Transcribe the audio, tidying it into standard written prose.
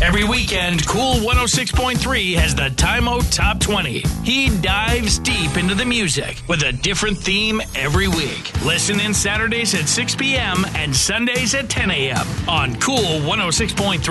Every weekend, Cool 106.3 has the Time Out Top 20. He dives deep into the music with a different theme every week. Listen in Saturdays at 6 p.m. and Sundays at 10 a.m. on Cool 106.3.